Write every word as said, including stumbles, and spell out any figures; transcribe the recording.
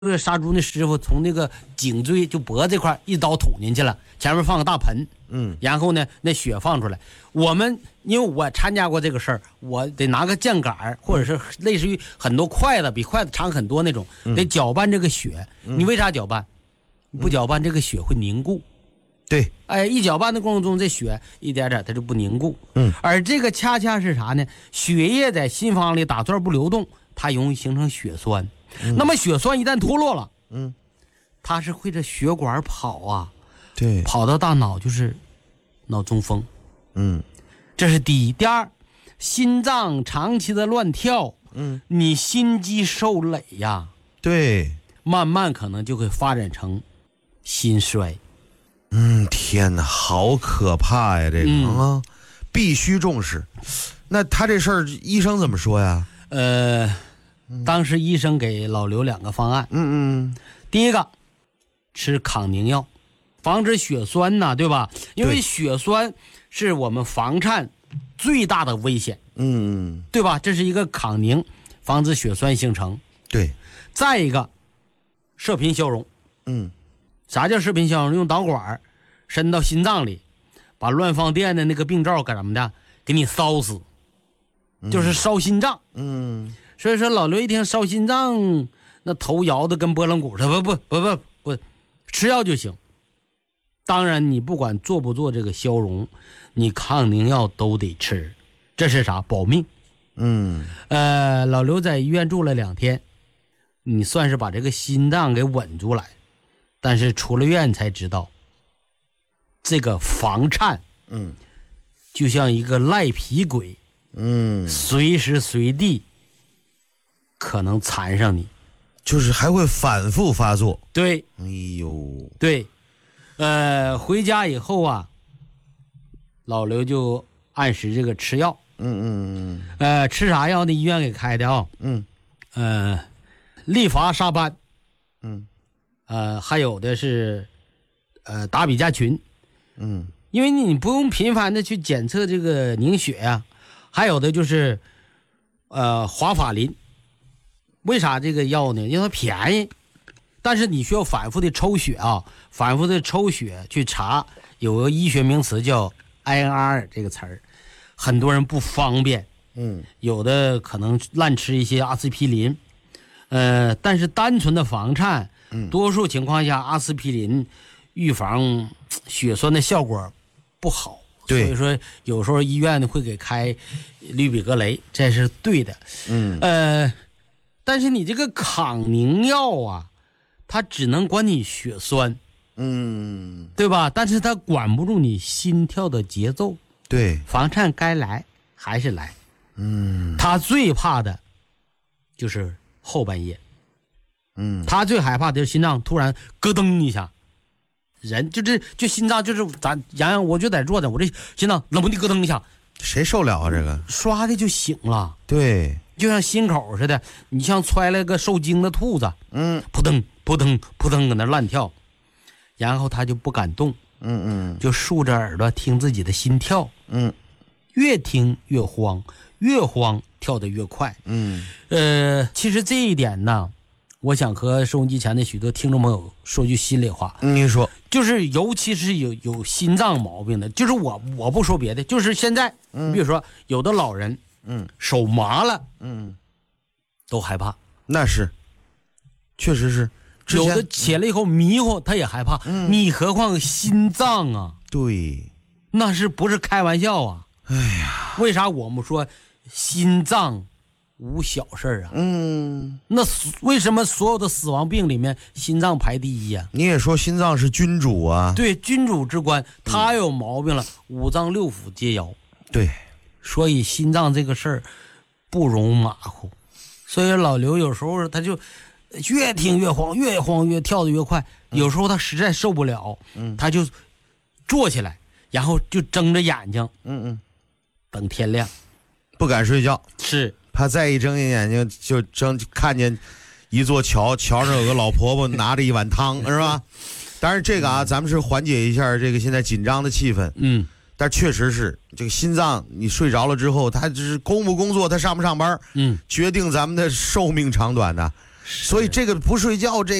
这个杀猪那师傅从那个颈椎就脖子这块一刀捅进去了，前面放个大盆， 嗯， 然后呢那血放出来。我们因为我参加过这个事儿，我得拿个酱杆或者是类似于很多筷子，比筷子长很多那种，得搅拌这个血。 嗯、 你为啥搅拌？你不搅拌这个血会凝固。 对， 哎，一搅拌的过程中，这血一点点它就不凝固。 嗯， 而这个恰恰是啥呢？血液在心房里打转不流动，它容易形成血栓。嗯、那么血栓一旦脱落了， 嗯， 它是会着血管跑啊， 对， 跑到大脑就是脑中风。 嗯， 这是第一。第二，心脏长期的乱跳， 嗯， 你心肌受累呀， 对， 慢慢可能就会发展成心衰。 嗯，天哪，好可怕呀！这个、 嗯、 啊，必须重视。那他这事儿，医生怎么说呀？ 呃，当时医生给老刘两个方案。 嗯嗯， 第一个，吃抗凝药，防止血栓呐、啊，对吧？因为血栓是我们房颤最大的危险。 嗯， 对吧？这是一个抗凝，防止血栓形成。 对。 再一个，射频消融。 嗯。 啥叫射频消融？用导管伸到心脏里，把乱放电的那个病灶干什么的，给你烧死，就是烧心脏。 嗯， 所以说老刘一听烧心脏，那头摇的跟拨浪鼓似的，不不不不不，吃药就行。当然，你不管做不做这个消融，你抗凝药都得吃，这是啥？保命。 嗯， 呃，老刘在医院住了两天，你算是把这个心脏给稳住来。但是出了院才知道，这个房颤， 嗯， 就像一个赖皮鬼， 嗯， 随时随地可能缠上你， 就是还会反复发作。 对， 哎呦， 对，呃，回家以后啊，老刘就按时这个吃药。 嗯嗯嗯， 呃，吃啥药呢？医院给开的啊、哦。 嗯， 呃，利伐沙班。 嗯。 呃，还有的是，呃，达比加群， 嗯， 因为你不用频繁的去检测这个凝血呀、啊。还有的就是，呃，华法林。为啥这个药呢？因为它便宜，但是你需要反复的抽血啊，反复的抽血去查，有个医学名词叫 I N R 这个词儿，很多人不方便。 嗯， 有的可能滥吃一些阿司匹林，呃，但是单纯的房颤。多数情况下，阿司匹林预防血栓的效果不好， 对， 所以说有时候医院会给开氯吡格雷，这是对的。 嗯， 呃，但是你这个抗凝药啊，它只能管你血栓， 嗯， 对吧？但是它管不住你心跳的节奏。 对， 房颤该来还是来。 嗯， 他最怕的就是后半夜。 嗯， 他最害怕的就是心脏突然咯噔一下，人就这就心脏就是咱洋洋，我就在坐着，我这心脏冷不地咯噔一下， 谁受了啊？这个唰的就醒了， 对， 就像心口似的，你像揣了个受惊的兔子， 嗯， 扑腾扑腾扑腾搁那乱跳，然后他就不敢动， 嗯嗯， 就竖着耳朵听自己的心跳， 嗯， 越听越慌，越慌跳得越快， 嗯， 呃，其实这一点呢。我想和收音机前的许多听众朋友说句心里话， 您说， 就是尤其是有有心脏毛病的，就是我我不说别的，就是现在，嗯、比如说有的老人， 嗯， 手麻了， 嗯， 都害怕， 那是，确实是， 有的起来以后迷糊，他也害怕， 嗯， 你何况心脏啊？ 对， 那是不是开玩笑啊？ 哎呀， 为啥我们说心脏？无小事儿啊， 嗯， 那为什么所有的死亡病里面心脏排第一呀、啊？ 你也说心脏是君主啊， 对，君主之官，他有毛病了，嗯、五脏六腑皆摇。 对， 所以心脏这个事儿不容马虎。所以老刘有时候他就越听越慌，越慌越跳得越快。嗯、有时候他实在受不了，嗯，他就坐起来，然后就睁着眼睛， 嗯嗯， 等天亮， 不敢睡觉， 是。 怕再一睁眼睛就睁看见一座桥，桥上有个老婆婆拿着一碗汤，是吧？当然这个啊，咱们是缓解一下这个现在紧张的气氛。 嗯， 但确实是这个心脏，你睡着了之后，它只是工不工作，它上不上班， 嗯， 决定咱们的寿命长短的。 所以这个不睡觉这。